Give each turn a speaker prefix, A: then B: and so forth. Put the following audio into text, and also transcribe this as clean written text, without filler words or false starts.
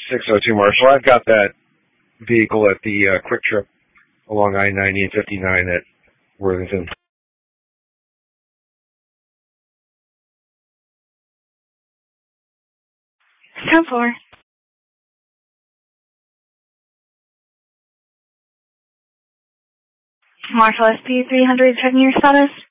A: 602 Marshall. I've got that vehicle at the Quick Trip along I-90 and 59 at Worthington.
B: 10-4. Marshall SP 300, checking your status.